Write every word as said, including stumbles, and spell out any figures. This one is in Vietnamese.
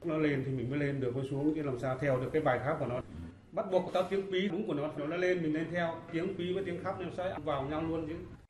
Nó lên thì mình mới lên được, mới xuống chứ làm sao theo được cái bài khác của nó. Bắt buộc có tiếng pí đúng của nó, nó lên mình lên theo, tiếng pí với tiếng khắp nên sẽ vào nhau luôn chứ.